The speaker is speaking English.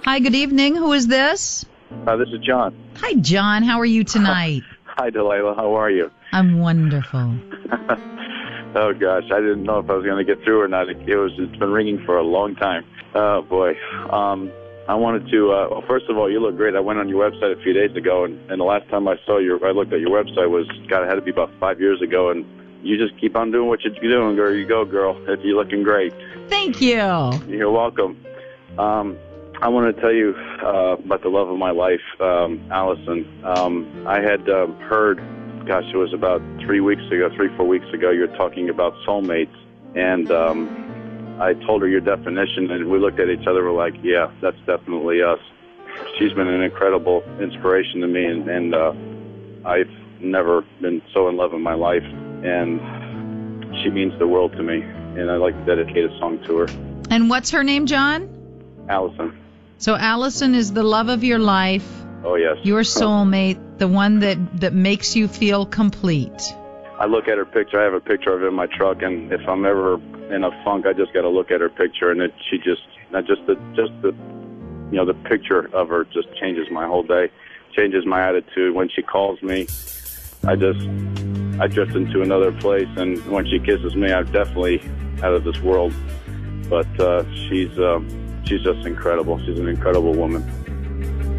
Hi, good evening. Who is this? This is John. Hi, John. How are you tonight? Hi, Delilah. How are you? I'm wonderful. Oh, gosh. I didn't know if I was going to get through or not. It's been ringing for a long time. Oh, boy. I wanted to, well, first of all, you look great. I went on your website a few days ago, and the last time I looked at your website was, God, it had to be about 5 years ago, and you just keep on doing what you're doing. There you go, girl. You're looking great. Thank you. You're welcome. I want to tell you about the love of my life, Allison. I had heard, gosh, it was about 4 weeks ago, you were talking about soulmates, and I told her your definition, and we looked at each other, we're like, yeah, that's definitely us. She's been an incredible inspiration to me, and I've never been so in love in my life, and she means the world to me, and I'd like to dedicate a song to her. And what's her name, John? Allison. So Allison is the love of your life. Oh, yes. Your soulmate, the one that makes you feel complete. I look at her picture. I have a picture of her in my truck, and if I'm ever in a funk, I just got to look at her picture, and the picture of her just changes my whole day, changes my attitude. When she calls me, I drift into another place, and when she kisses me, I'm definitely out of this world. But she's just incredible. She's an incredible woman.